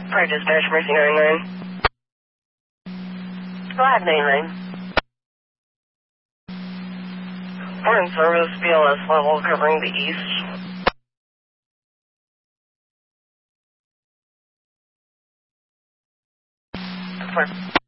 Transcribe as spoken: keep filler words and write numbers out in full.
Fire dispatch, Mercy nine nine. Go ahead, nine nine. Morning service, B L S level covering the east. Fire.